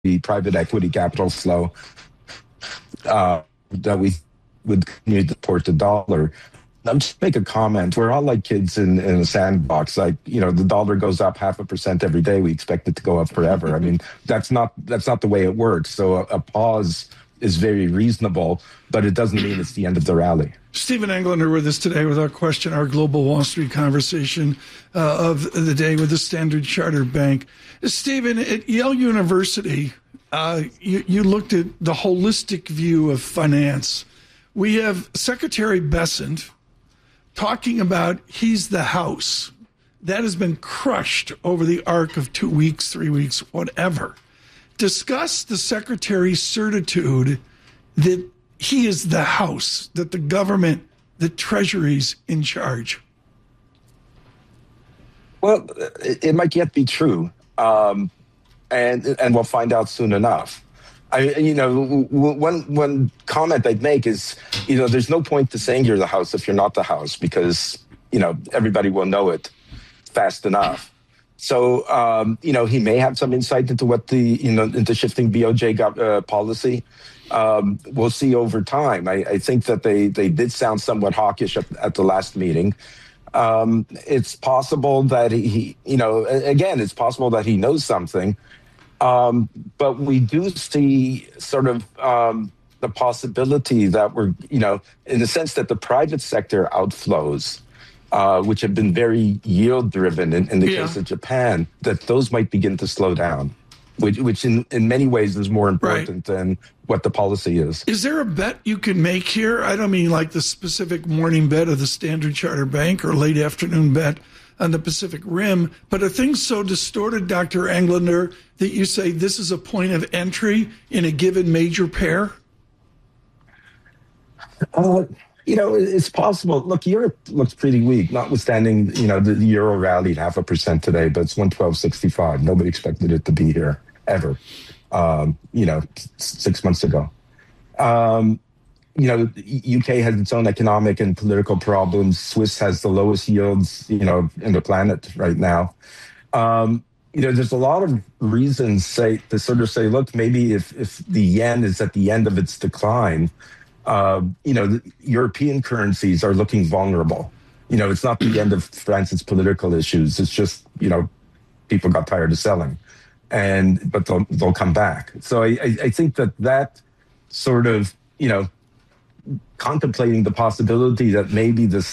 the private equity capital flow that we would continue to support the dollar. I'm just make a comment. We're all like kids in a sandbox. Like, the dollar goes up 0.5% every day. We expect it to go up forever. I mean, that's not the way it works. So a pause is very reasonable, but it doesn't mean it's the end of the rally. Stephen Englander with us today with our question, our global Wall Street conversation of the day with the Standard Chartered Bank. Stephen, at Yale University, you looked at the holistic view of finance. We have Secretary Bessent talking about he's the house. That has been crushed over the arc of 2 weeks, 3 weeks, whatever. Discuss the Secretary's certitude that he is the house, that the government, the Treasury's in charge. Well, it might yet be true, and we'll find out soon enough. One comment I'd make is, there's no point to saying you're the house if you're not the house, because, everybody will know it fast enough. So, he may have some insight into what into shifting BOJ policy. We'll see over time. I think that they did sound somewhat hawkish at the last meeting. It's possible that it's possible that he knows something. But we do see sort of the possibility that we're, in the sense that the private sector outflows, which have been very yield driven in the case of Japan, that those might begin to slow down, which in many ways is more important than what the policy is. Is there a bet you can make here? I don't mean like the specific morning bet of the Standard Chartered Bank or late afternoon bet on the Pacific Rim, but are things so distorted, Dr. Englander, that you say this is a point of entry in a given major pair? It's possible. Look, Europe looks pretty weak, notwithstanding, the euro rallied 0.5% today, but it's 112.65. Nobody expected it to be here ever, 6 months ago. UK has its own economic and political problems. Swiss has the lowest yields, in the planet right now. There's a lot of reasons to sort of say, look, maybe if the yen is at the end of its decline, the European currencies are looking vulnerable. It's not the end of France's political issues. It's just, people got tired of selling, but they'll come back. So I think that sort of, contemplating the possibility that maybe this,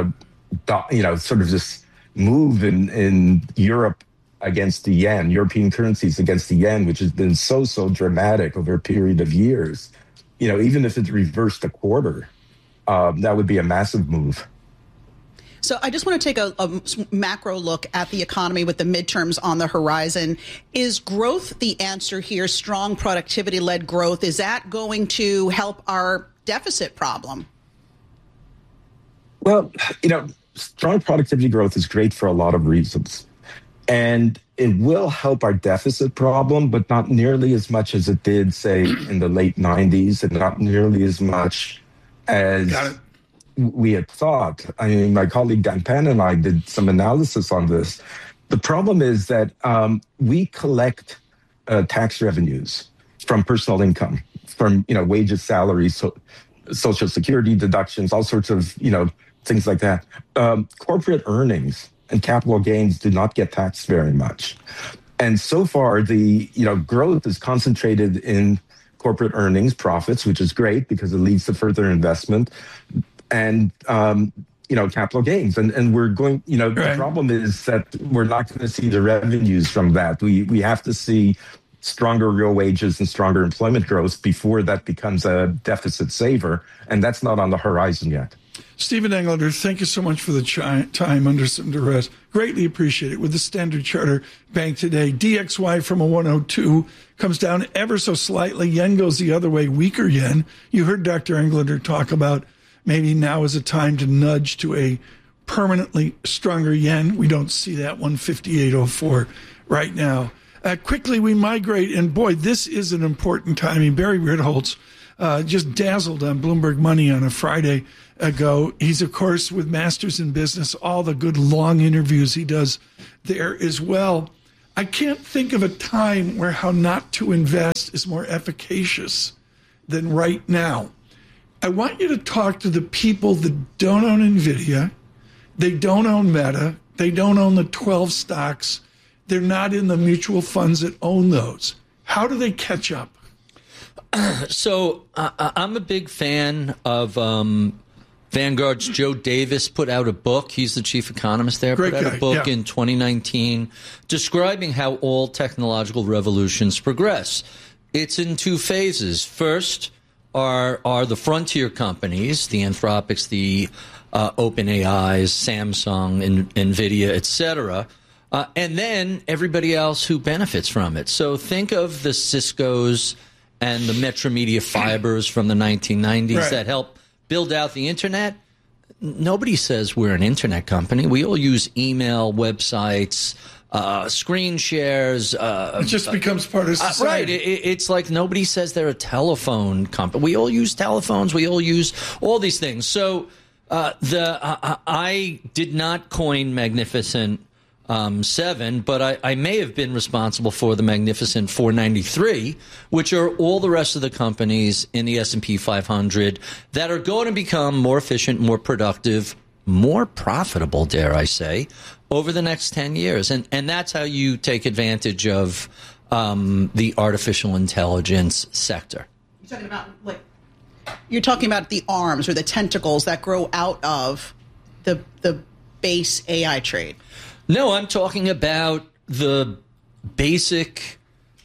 sort of this move in Europe against the yen, European currencies against the yen, which has been so dramatic over a period of years, even if it reversed a quarter, that would be a massive move. So I just want to take a macro look at the economy with the midterms on the horizon. Is growth the answer here? Strong productivity-led growth, is that going to help our deficit problem? Well, strong productivity growth is great for a lot of reasons. And it will help our deficit problem, but not nearly as much as it did, say, in the late 90s, and not nearly as much as we had thought. I mean, my colleague Dan Penn and I did some analysis on this. The problem is that we collect tax revenues from personal income, from wages, salaries, Social Security deductions, all sorts of things like that. Corporate earnings and capital gains do not get taxed very much, and so far the growth is concentrated in corporate earnings, profits, which is great because it leads to further investment, and capital gains, and we're going. The problem is that we're not going to see the revenues from that. We have to see stronger real wages and stronger employment growth before that becomes a deficit saver, and that's not on the horizon yet. Stephen Englander, thank you so much for the time under some duress. Greatly appreciate it. With the Standard Chartered Bank today, DXY from a 102 comes down ever so slightly. Yen goes the other way, weaker yen. You heard Dr. Englander talk about maybe now is a time to nudge to a permanently stronger yen. We don't see that 158.04 right now. Quickly, we migrate, and boy, this is an important time. I mean, Barry Ritholtz just dazzled on Bloomberg Money on a Friday ago. He's, of course, with Masters in Business, all the good long interviews he does there as well. I can't think of a time where how not to invest is more efficacious than right now. I want you to talk to the people that don't own NVIDIA. They don't own Meta. They don't own the 12 stocks. They're not in the mutual funds that own those. How do they catch up? So I'm a big fan of Vanguard's Joe Davis put out a book. He's the chief economist there. Great put out guy, a book yeah. in 2019 describing how all technological revolutions progress. It's in two phases. First are the frontier companies, the Anthropics, the OpenAIs, Samsung, NVIDIA, etc., and then everybody else who benefits from it. So think of the Ciscos and the Metromedia Fibers from the 1990s that help build out the internet. Nobody says we're an internet company. We all use email, websites, screen shares. It just becomes part of society. Right. It's like nobody says they're a telephone company. We all use telephones. We all use all these things. So I did not coin Magnificent 7, but I may have been responsible for the Magnificent 493, which are all the rest of the companies in the S&P 500 that are going to become more efficient, more productive, more profitable, dare I say, over the next 10 years. And that's how you take advantage of the artificial intelligence sector. You're talking about the arms or the tentacles that grow out of the base AI trade. No, I'm talking about the basic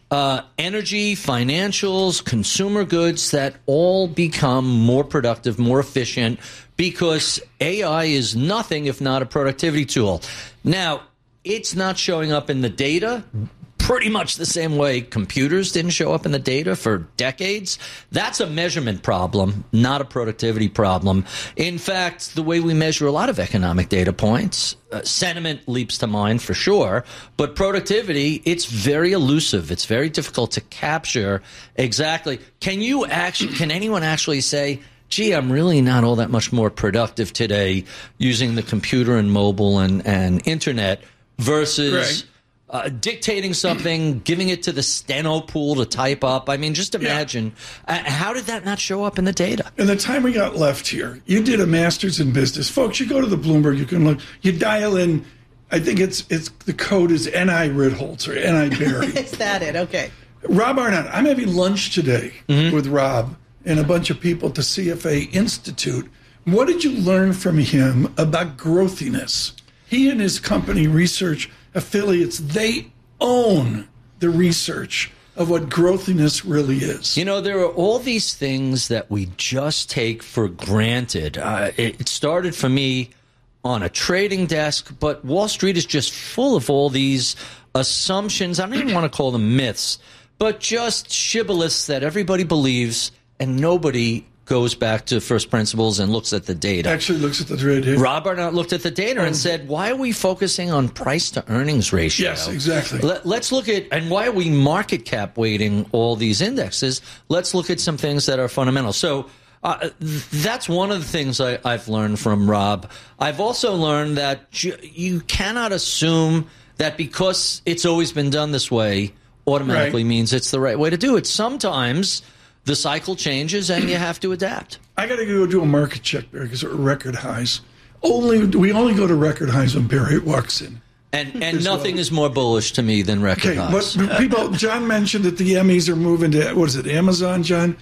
energy, financials, consumer goods that all become more productive, more efficient, because AI is nothing if not a productivity tool. Now, it's not showing up in the data pretty much the same way computers didn't show up in the data for decades. That's a measurement problem, not a productivity problem. In fact, the way we measure a lot of economic data points, sentiment leaps to mind for sure, but productivity, it's very elusive. It's very difficult to capture exactly. Can anyone actually say, gee, I'm really not all that much more productive today using the computer and mobile and internet versus dictating something, giving it to the steno pool to type up. I mean, just imagine. How did that not show up in the data? In the time we got left here, you did a master's in business. Folks, you go to the Bloomberg, you can look, you dial in, I think it's the code is N.I. Ritholtz or N.I. Berry. Is that it? Okay. Rob Arnott, I'm having lunch today with Rob and a bunch of people at the CFA Institute. What did you learn from him about growthiness? He and his company, Research Affiliates, they own the research of what growthiness really is. You know, there are all these things that we just take for granted. It started for me on a trading desk, but Wall Street is just full of all these assumptions. I don't even want to call them myths, but just shibboleths that everybody believes and nobody goes back to first principles and looks at the data. Actually looks at the data. Rob Arnott looked at the data and said, why are we focusing on price to earnings ratio? Yes, exactly. Let's look at, and why are we market cap weighting all these indexes? Let's look at some things that are fundamental. So that's one of the things I've learned from Rob. I've also learned that you cannot assume that because it's always been done this way automatically means it's the right way to do it. Sometimes the cycle changes and you have to adapt. I got to go do a market check, Barry, because we're at record highs. We only go to record highs when Barry walks in. And nothing is more bullish to me than record highs. But John mentioned that the Emmys are moving to, what is it, Amazon, John?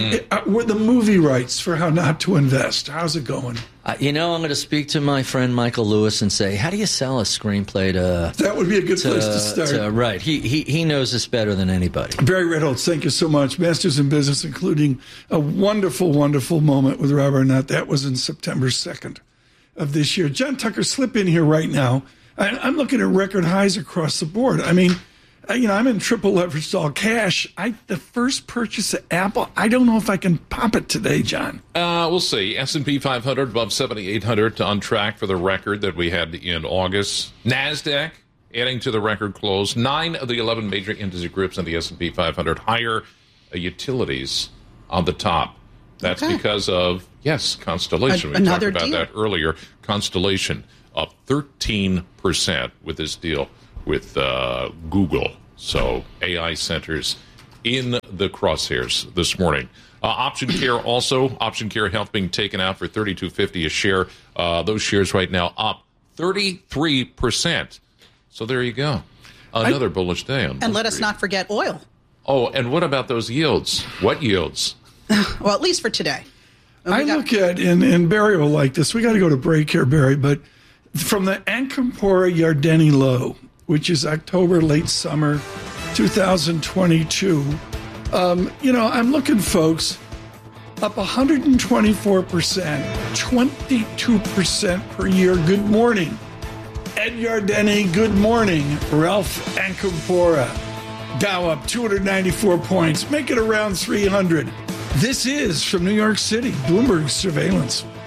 The movie rights for how not to invest. How's it going? I'm going to speak to my friend Michael Lewis and say, how do you sell a screenplay to... That would be a good place to start. Right. He knows this better than anybody. Barry Ritholtz, thank you so much. Masters in Business, including a wonderful, wonderful moment with Rob Arnott. That was in September 2nd of this year. John Tucker, slip in here right now. I'm looking at record highs across the board. I mean... I'm in triple leveraged all cash. The first purchase of Apple, I don't know if I can pop it today, John. We'll see. S&P 500 above 7,800 on track for the record that we had in August. NASDAQ adding to the record close. 9 of the 11 major industry groups in the S&P 500 higher utilities on the top. That's because of, Constellation. We talked about that earlier. Constellation up 13% with this deal. with Google. So AI centers in the crosshairs this morning. Option Care Health being taken out for $32.50 a share. Those shares right now up 33%. So there you go. Another bullish day on Wall And let us Street. not forget oil. Oh, and what about those yields? What yields? Well, at least for today. I look at, and Barry will like this. We got to go to break here, Barry, but from the Ankampora Yardeni low, which is October, late summer 2022, I'm looking, folks, up 124%, 22% per year. Good morning. Ed Yardeni, good morning. Ralph Ankampora, Dow up 294 points, make it around 300. This is from New York City, Bloomberg Surveillance.